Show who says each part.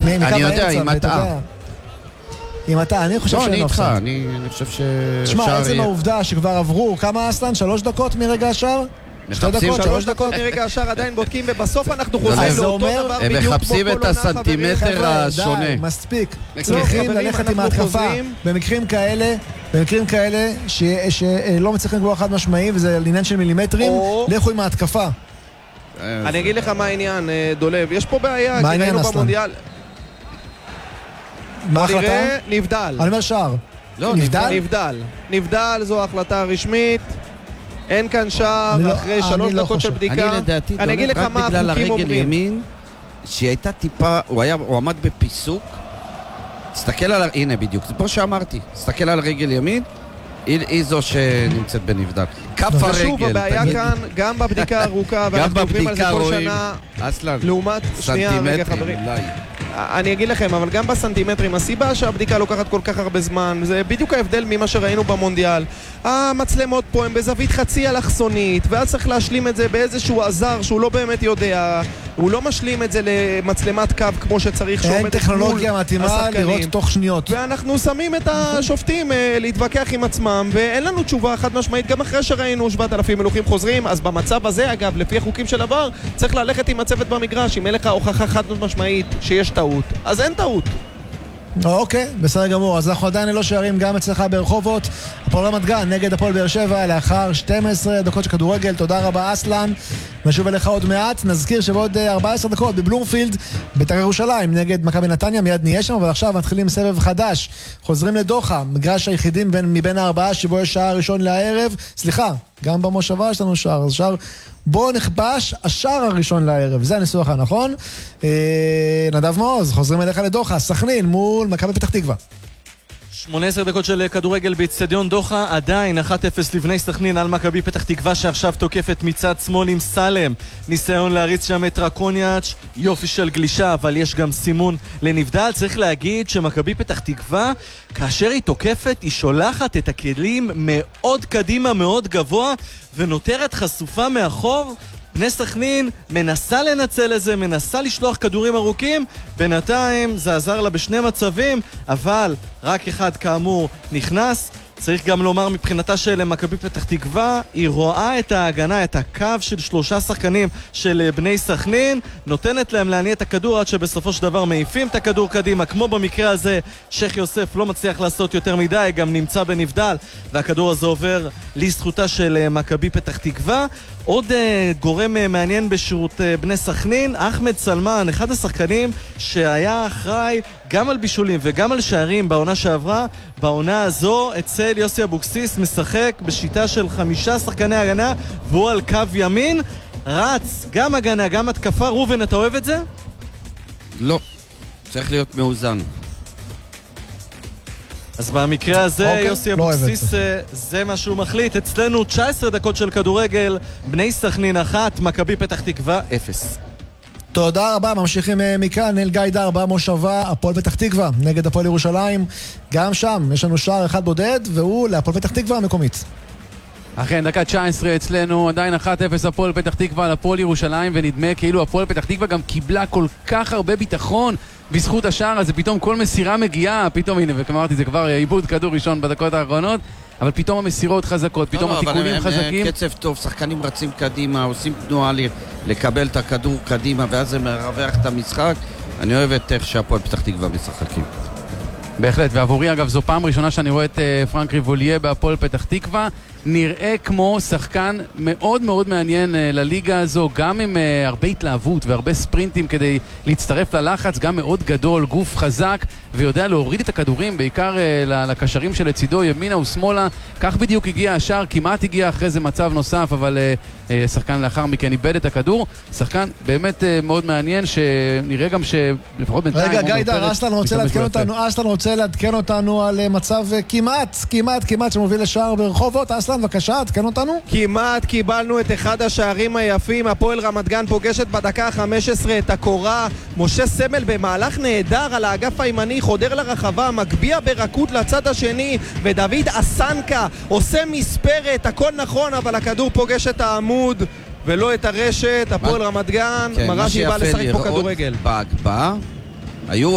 Speaker 1: אני יודע, אם אתה, אני חושב
Speaker 2: לא,
Speaker 1: שאין
Speaker 2: אני איתך,
Speaker 1: אופסייד.
Speaker 2: אני חושב
Speaker 1: תשמע, עצם העובדה שכבר עברו כמה אסלן? 3 דקות מרגע השער? 2 דקות, 3 דקות
Speaker 3: מרגע השער עדיין בודקים, ובסוף אנחנו חוזרים לאותו דבר
Speaker 2: הם
Speaker 3: בדיוק כמו
Speaker 2: מחפשים
Speaker 3: כל
Speaker 2: את
Speaker 3: עונה,
Speaker 2: הסנטימטר השונה.
Speaker 1: די, מספיק. צריכים ללכת עם ההתקפה. במקרים כאלה שלא מצליחים כבר חד משמעי, וזה עניין של מילימטרים, לכו עם ההתקפה.
Speaker 3: אני אגיד לך מה העניין, דולב. יש פה בעיה,
Speaker 1: מה
Speaker 3: כי ראינו
Speaker 1: העניין,
Speaker 3: במונדיאל.
Speaker 1: מה ההחלטה?
Speaker 3: נראה, נבדל.
Speaker 1: אני אומר שער.
Speaker 2: לא,
Speaker 3: נבדל זו החלטה רשמית. אין כאן שער אחרי 3 דקות של בדיקה.
Speaker 2: אני לדעתי,
Speaker 3: אני אגיד לך
Speaker 2: רק
Speaker 3: מה
Speaker 2: בגלל
Speaker 3: החוקים
Speaker 2: הרגל
Speaker 3: אומרים.
Speaker 2: ימין, שהיא הייתה טיפה, הוא עמד בפיסוק, תסתכל על, הנה בדיוק, זה פה שאמרתי, תסתכל על רגל ימין, היא זו שנמצאת בנבדל. כף הרגל.
Speaker 3: ושוב, הבעיה כאן, גם בבדיקה הארוכה, ואנחנו עוברים על זה כל שנה, לעומת, שנייה, רגע חברים. אני אגיד לכם, אבל גם בסנטימטרים, הסיבה שהבדיקה לוקחת כל כך הרבה זמן, זה בדיוק ההבדל ממה שראינו במונדיאל. המצלמות פה הם בזווית חצי אלכסונית, ואז צריך להשלים את זה באיזשהו עזר שהוא לא באמת יודע, הוא לא משלים את זה למצלמת קו כמו שצריך,
Speaker 1: אין טכנולוגיה מתאימה לראות תוך שניות.
Speaker 3: ואנחנו שמים את השופטים להתווכח עם עצמם, ואין לנו תשובה חד משמעית, גם אחרי שראינו 7,000 מלוכים חוזרים. אז במצב הזה, אגב, לפי החוקים של עבר, צריך ללכת עם הצוות במגרש. אם אין לך הוכחה חד משמעית שיש טעות, אז אין טעות.
Speaker 1: אוקיי, בסדר גמור. אז אנחנו עדיין ללא שערים גם אצלך ברחובות. הפועל רמת גן נגד הפועל באר שבע לאחר 12 דקות של כדורגל. תודה רבה אסלן, נשוב אליך עוד מעט. נזכיר שבעוד 14 דקות בבלומפילד בית"ר ירושלים נגד מכבי נתניה, מיד נהיה שם. אבל עכשיו מתחילים סבב חדש, חוזרים לדוחה, מגרש היחידים מבין הארבעה שבו יש שער ראשון לערב. סליחה, גם במושבה יש לנו שער, אז שער בואו נכבש השער הראשון לערב, זה הניסוח הנכון. נדב מעוז, חוזרים אליך לדוחה, סכנין מול מכבי פתח תקווה.
Speaker 4: 18 דקות של כדורגל באצטדיון דוחה, עדיין 1-0 לבני סכנין על מכבי פתח תקווה שעכשיו תוקפת מצד שמאל עם סלם. ניסיון להריץ שם את רקוניאץ', יופי של גלישה, אבל יש גם סימון לנבדל. צריך להגיד שמכבי פתח תקווה, כאשר היא תוקפת, היא שולחת את הכלים מאוד קדימה, מאוד גבוה, ונותרת חשופה מאחור. בני סכנין מנסה לנצל את זה, מנסה לשלוח כדורים ארוכים, בינתיים זה עזר לה בשני מצבים, אבל רק אחד כאמור נכנס. צריך גם לומר מבחינתה של מכבי פתח תקווה, היא רואה את ההגנה, את הקו של 3 שחקנים של בני סכנין, נותנת להם להניע את הכדור עד שבסופו של דבר מעיפים את הכדור קדימה, כמו במקרה הזה שייך יוסף לא מצליח לעשות יותר מדי, גם נמצא בנבדל, והכדור הזה עובר לזכותה של מכבי פתח תקווה. עוד גורם מעניין בשירות בני סכנין, אחמד סלמן, אחד השחקנים שהיה אחראי גם על בישולים וגם על שערים בעונה שעברה. בעונה הזו אצל יוסי אבוקסיס משחק בשיטה של 5 שחקני הגנה, והוא על קו ימין, רץ גם הגנה גם התקפה. רובן, אתה אוהב את זה?
Speaker 2: לא, צריך להיות מאוזן.
Speaker 4: אז במקרה הזה יוסי אבוקסיס זה מה שהוא מחליט. אצלנו 19 דקות של כדורגל, בני סכנין 1, מכבי פתח תקווה 0.
Speaker 1: תודה רבה, ממשיכים מכאן אל גיא דר במושבה, הפועל פתח תקווה נגד הפועל ירושלים. גם שם יש לנו שער אחד בודד, והוא להפועל פתח תקווה המקומית.
Speaker 5: אכן, דקה 19 אצלנו, עדיין 1-0 הפועל פתח תקווה על הפועל ירושלים, ונדמה כאילו הפועל פתח תקווה גם קיבלה כל כך הרבה ביטחון בזכות השער הזה. פתאום כל מסירה מגיעה, פתאום, הנה, וכמרתי, זה כבר עיבוד כדור ראשון בדקות האחרונות, אבל פתאום המסירות חזקות, פתאום התיקולים חזקים.
Speaker 2: קצב טוב, שחקנים רצים קדימה, עושים תנועה לקבל את הכדור קדימה, ואז זה מרווח את המשחק. אני אוהב את איך שהפועל פתח תקווה משחקים.
Speaker 5: בהחלט, ועבורי אגב זו פעם ראשונה שאני רואה את פרנק ריבוליה בהפועל פתח תקווה. נראה כמו שחקן מאוד מאוד מעניין לליגה הזו, גם עם הרבה התלהבות והרבה ספרינטים כדי להצטרף ללחץ, גם מאוד גדול, גוף חזק, ויודע להוריד את הכדורים, בעיקר לקשרים שלצידו, ימינה ושמאלה. כך בדיוק הגיע השער, כמעט הגיע אחרי זה מצב נוסף, אבל שחקן לאחר מכן איבד את הכדור. שחקן באמת מאוד מעניין, שנראה גם שלפחות בינתיים...
Speaker 1: רגע, גיא דר, אסלן רוצה לעדכן אותנו על מצב כמעט שמוביל לשער ברחובות. אסלן, בבקשה, עדכן אותנו.
Speaker 3: כמעט קיבלנו את אחד השערים היפים. הפועל רמת גן פוגשת בדקה ה-15 את הקורה. משה סמל במהלך נהדר על האגף הימני, חודר לרחבה, מגביע ברכות לצד השני, ודוד אסנקה עושה מספרת, הכל נכון, אבל הכדור פוגש את העמוד ולא את הרשת. הפועל רמת גן מראה שהיא באה לשחק פה כדורגל.
Speaker 2: בהגבה היו